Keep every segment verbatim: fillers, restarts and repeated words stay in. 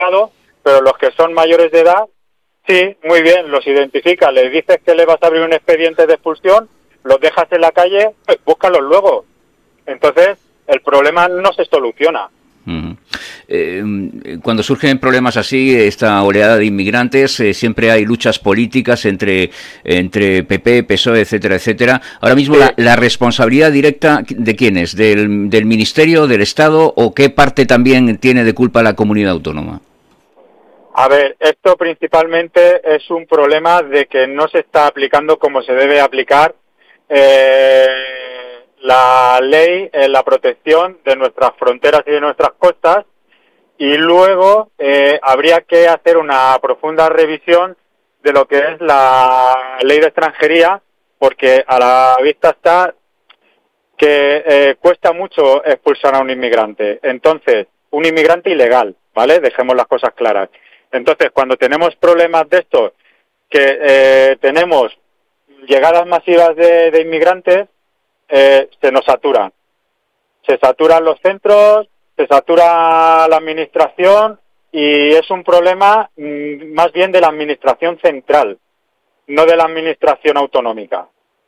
identificado, pero los que son mayores de edad, sí, muy bien, los identifica, les dices que le vas a abrir un expediente de expulsión, los dejas en la calle, pues búscalos luego. Entonces, el problema no se soluciona. Uh-huh. Eh, cuando surgen problemas así, esta oleada de inmigrantes, eh, siempre hay luchas políticas entre, entre P P, P S O E, etcétera, etcétera. Ahora mismo, sí. la, la responsabilidad directa, ¿de quién es? ¿Del, del Ministerio, del Estado, o qué parte también tiene de culpa la comunidad autónoma? A ver, esto principalmente es un problema de que no se está aplicando como se debe aplicar eh, la ley en la protección de nuestras fronteras y de nuestras costas, y luego eh, habría que hacer una profunda revisión de lo que es la ley de extranjería, porque a la vista está que eh, cuesta mucho expulsar a un inmigrante. Entonces, un inmigrante ilegal, ¿vale? Dejemos las cosas claras. Entonces, cuando tenemos problemas de estos, que eh, tenemos llegadas masivas de, de inmigrantes, eh, se nos saturan. Se saturan los centros, se satura la administración, y es un problema mmm, más bien de la administración central, no de la administración autonómica.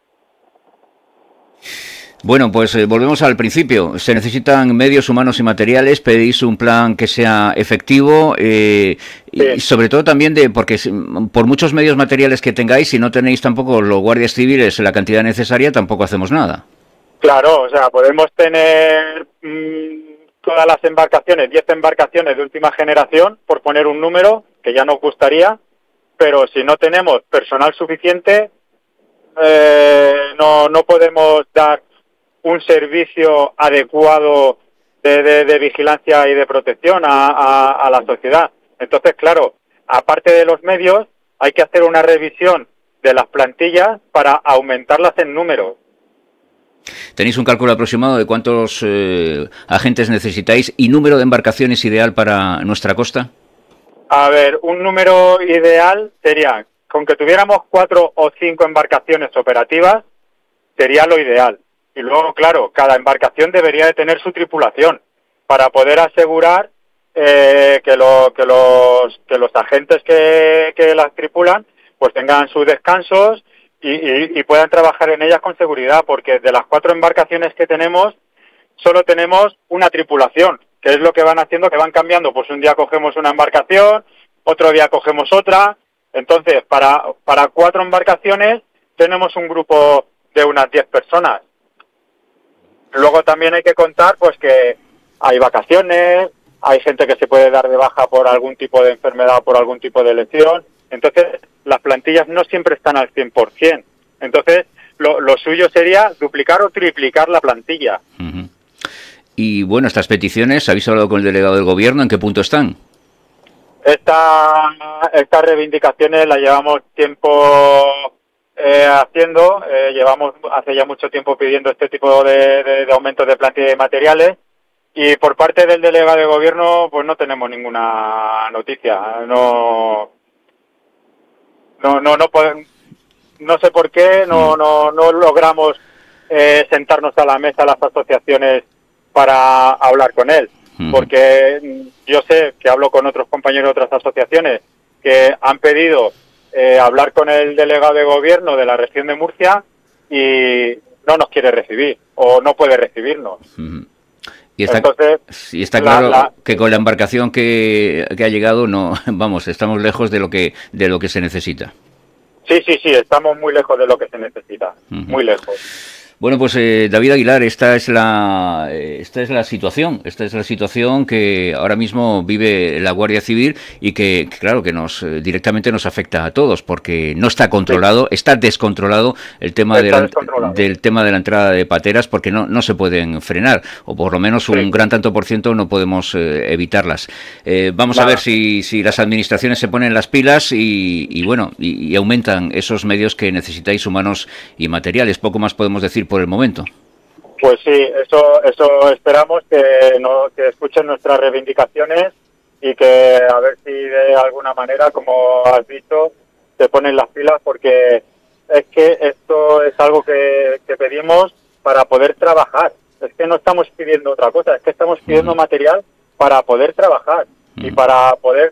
Bueno, pues eh, volvemos al principio. Se necesitan medios humanos y materiales, pedís un plan que sea efectivo, eh, sí. y sobre todo también de, porque por muchos medios materiales que tengáis, si no tenéis tampoco los guardias civiles la cantidad necesaria, tampoco hacemos nada. Claro, o sea, podemos tener mmm, todas las embarcaciones, diez embarcaciones de última generación, por poner un número, que ya nos gustaría, pero si no tenemos personal suficiente, eh, no, no podemos dar un servicio adecuado de, de, de vigilancia y de protección a, a, a la sociedad. Entonces, claro, aparte de los medios, hay que hacer una revisión de las plantillas para aumentarlas en número. ¿Tenéis un cálculo aproximado de cuántos eh, agentes necesitáis y número de embarcaciones ideal para nuestra costa? A ver, un número ideal sería, con que tuviéramos cuatro o cinco embarcaciones operativas, sería lo ideal. Y luego, claro, cada embarcación debería de tener su tripulación para poder asegurar eh, que, lo, que, los, que los agentes que, que las tripulan pues tengan sus descansos y, y, y puedan trabajar en ellas con seguridad, porque de las cuatro embarcaciones que tenemos, solo tenemos una tripulación, que es lo que van haciendo, que van cambiando. Pues un día cogemos una embarcación, otro día cogemos otra. Entonces, para, para cuatro embarcaciones tenemos un grupo de unas diez personas. Luego también hay que contar pues que hay vacaciones, hay gente que se puede dar de baja por algún tipo de enfermedad o por algún tipo de lesión. Entonces, las plantillas no siempre están al cien por ciento. Entonces, lo, lo suyo sería duplicar o triplicar la plantilla. Uh-huh. Y bueno, estas peticiones, ¿habéis hablado con el delegado del gobierno? ¿En qué punto están? Esta, estas reivindicaciones las llevamos tiempo eh, haciendo, eh, llevamos hace ya mucho tiempo pidiendo este tipo de, de, de aumentos de plantilla y materiales, y por parte del delegado de gobierno pues no tenemos ninguna noticia. No no no no podemos, no sé por qué no no no logramos eh, sentarnos a la mesa las asociaciones para hablar con él, porque yo sé que hablo con otros compañeros de otras asociaciones que han pedido eh, hablar con el delegado de gobierno de la región de Murcia y no nos quiere recibir o no puede recibirnos. Uh-huh. Y está, Entonces, y está claro la, la, que con la embarcación que, que ha llegado, no, vamos, estamos lejos de lo que de lo que se necesita. Sí, sí, sí, estamos muy lejos de lo que se necesita, uh-huh. muy lejos. Bueno, pues eh, David Aguilar, esta es la eh, esta es la situación, esta es la situación que ahora mismo vive la Guardia Civil y que, que claro, que nos eh, directamente nos afecta a todos porque no está controlado, sí. está descontrolado el tema está de la, descontrolado. del tema de la entrada de pateras porque no no se pueden frenar o por lo menos un sí. gran tanto por ciento no podemos eh, evitarlas. Eh, vamos Nada. a ver si si las administraciones se ponen las pilas y, y bueno y, y aumentan esos medios que necesitáis humanos y materiales. Poco más podemos decir por el momento. Pues sí, eso eso esperamos que no que escuchen nuestras reivindicaciones y que a ver si de alguna manera, como has dicho, se ponen las pilas, porque es que esto es algo que, que pedimos para poder trabajar. Es que no estamos pidiendo otra cosa, es que estamos pidiendo uh-huh. material para poder trabajar. Y para poder